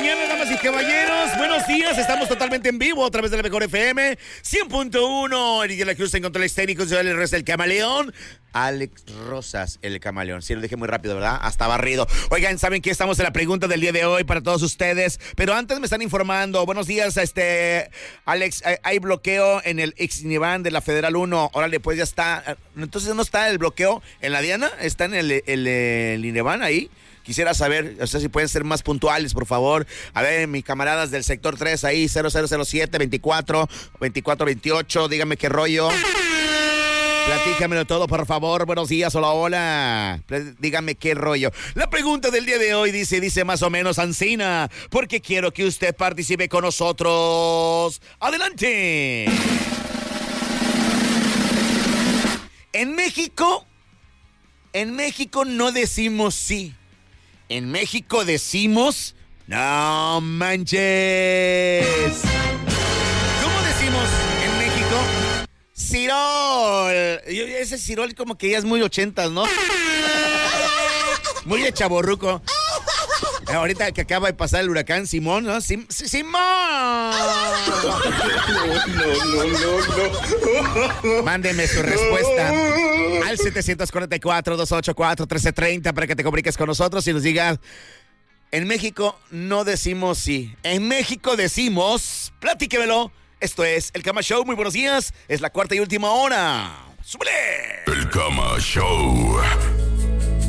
mañana, damas y caballeros. Buenos días, estamos totalmente en vivo a través de la Mejor FM 100.1. Eric de la Cruz en controles técnicos, yo el resto del camaleón. Alex Rosas, el camaleón. Sí, lo dije muy rápido, ¿verdad? Hasta barrido. Oigan, ¿saben qué? Estamos en la pregunta del día de hoy para todos ustedes. Pero antes me están informando. Buenos días, Alex. Hay bloqueo en el Ixnivan de la Federal 1. Órale, pues ya está. Entonces, ¿no está el bloqueo en la Diana? ¿Está en el Ixnivan ahí? Quisiera saber, o sea, si pueden ser más puntuales, por favor. A ver, mis camaradas del sector 3 ahí, 0007 24 24 28, díganme qué rollo. Platícamelo todo, por favor. Buenos días, hola, hola. Dígame qué rollo. La pregunta del día de hoy dice más o menos Ancina, porque quiero que usted participe con nosotros. ¡Adelante! En México no decimos sí. En México decimos, no manches. ¿Cómo decimos en México? Cirol. Ese Cirol como que ya es muy 80s, ¿no? Muy de chavorruco. Ahorita que acaba de pasar el huracán Simón, ¿no? ¡Simón! No. Mándeme su respuesta al 744-284-1330 para que te comuniques con nosotros y nos digas, en México no decimos sí. En México decimos, platíquemelo. Esto es El Cama Show. Muy buenos días. Es la cuarta y última hora. ¡Súbele! El Cama Show.